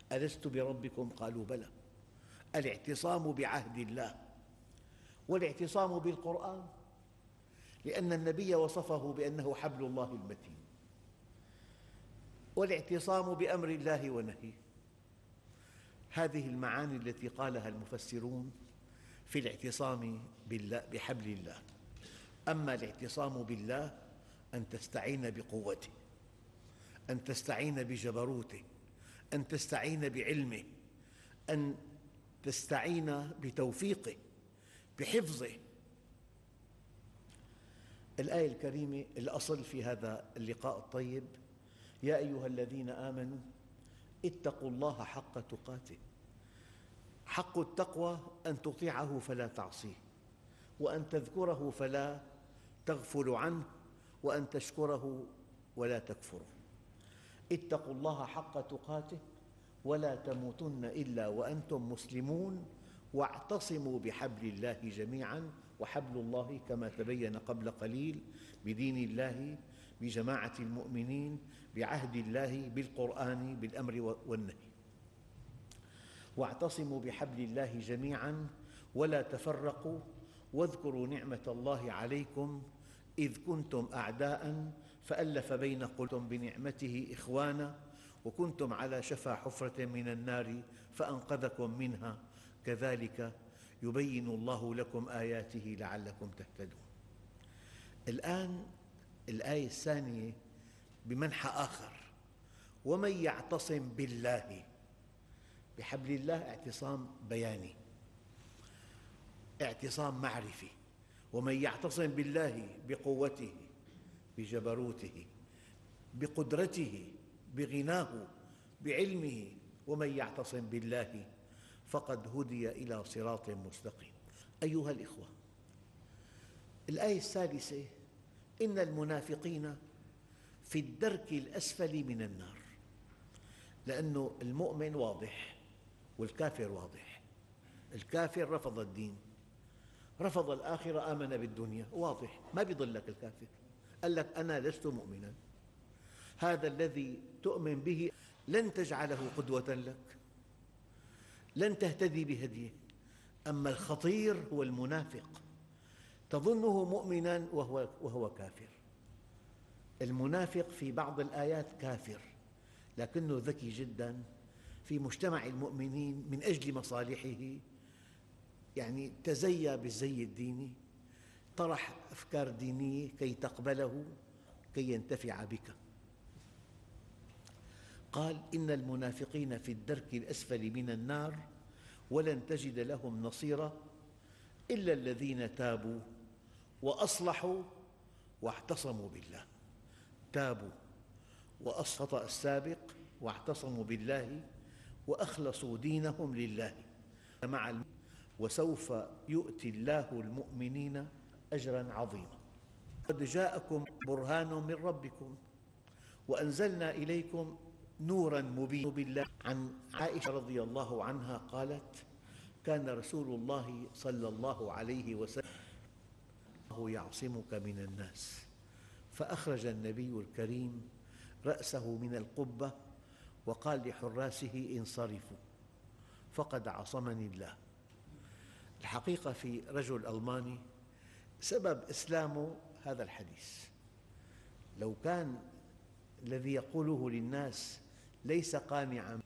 ألست بربكم قالوا بلى. الاعتصام بعهد الله والاعتصام بالقرآن، لأن النبي وصفه بأنه حبل الله المتين، والاعتصام بأمر الله ونهيه. هذه المعاني التي قالها المفسرون في الاعتصام بحبل الله. أما الاعتصام بالله أن تستعين بقوته، أن تستعين بجبروته، أن تستعين بعلمه، أن تستعين بتوفيقه، بحفظه. الآية الكريمة الأصل في هذا اللقاء الطيب: يا أيها الذين آمنوا اتقوا الله حق تقاته. حق التقوى أن تطيعه فلا تعصيه، وأن تذكره فلا تغفل عنه، وأن تشكره ولا تكفره. اتقوا الله حق تقاته ولا تموتن إلا وأنتم مسلمون، واعتصموا بحبل الله جميعاً. وحبل الله كما تبين قبل قليل بدين الله، بجماعة المؤمنين، بعهد الله، بالقرآن، بالأمر والنهي. واعتصموا بحبل الله جميعاً ولا تفرقوا، واذكروا نعمة الله عليكم إذ كنتم أعداء فألف بين قلوبكم بنعمته إخوانا، وكنتم على شفا حفرة من النار فأنقذكم منها، كذلك يبين الله لكم آياته لعلكم تهتدون. الآن الآية الثانية بمنحى آخر: ومن يعتصم بالله. بحبل الله اعتصام بياني، اعتصام معرفي. ومن يعتصم بالله بقوته، بجبروته، بقدرته، بغناه، بعلمه. ومن يعتصم بالله فقد هدي إلى صراط مستقيم. أيها الإخوة، الآية الثالثة: إن المنافقين في الدرك الأسفل من النار. لأن المؤمن واضح والكافر واضح. الكافر رفض الدين، رفض الآخرة، آمن بالدنيا، واضح، ما يضلك الكافر. قال لك أنا لست مؤمناً. هذا الذي تؤمن به لن تجعله قدوة لك، لن تهتدي بهديه. أما الخطير هو المنافق، تظنه مؤمناً وهو كافر. المنافق في بعض الآيات كافر، لكنه ذكي جداً في مجتمع المؤمنين من أجل مصالحه، يعني تزيى بالزي الديني، طرح أفكار دينية كي تقبله، كي ينتفع بك. قال: إن المنافقين في الدرك الأسفل من النار ولن تجد لهم نصيرا إلا الذين تابوا وأصلحوا واعتصموا بالله. تابوا خطأ السابق، واعتصموا بالله وأخلصوا دينهم لله وسوف يؤتي الله المؤمنين أجراً عظيماً. قد جاءكم برهان من ربكم وأنزلنا إليكم نوراً مبيناً بالله. عن عائشة رضي الله عنها قالت: كان رسول الله صلى الله عليه وسلم الله يعصمك من الناس. فأخرج النبي الكريم رأسه من القبة وقال لحراسه: انصرفوا فقد عصمني الله. الحقيقة في رجل ألماني سبب إسلامه هذا الحديث. لو كان الذي يقوله للناس ليس قانعاً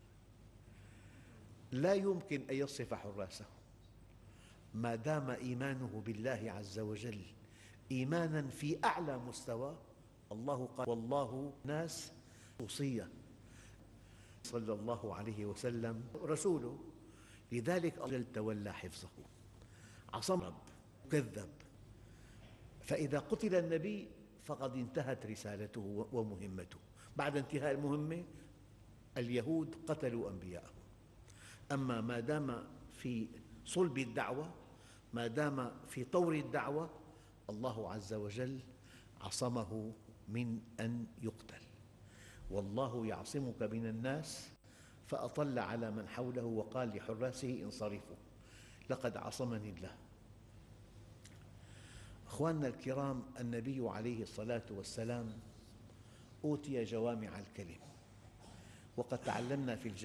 لا يمكن أن يصف حراسه. ما دام إيمانه بالله عز وجل إيماناً في أعلى مستوى، الله قال: والله ناس وصية صلى الله عليه وسلم رسوله. لذلك الله تولى حفظه، عصم رب كذب. فإذا قتل النبي فقد انتهت رسالته ومهمته. بعد انتهاء المهمة اليهود قتلوا أنبياءهم. أما ما دام في صلب الدعوة، ما دام في طور الدعوة، الله عز وجل عصمه من أن يقتل. والله يعصمك من الناس. فأطل على من حوله وقال لحراسه: انصرفوا لقد عصمني الله. أخواننا الكرام، النبي عليه الصلاة والسلام أوتي جوامع الكلم، وقد تعلمنا في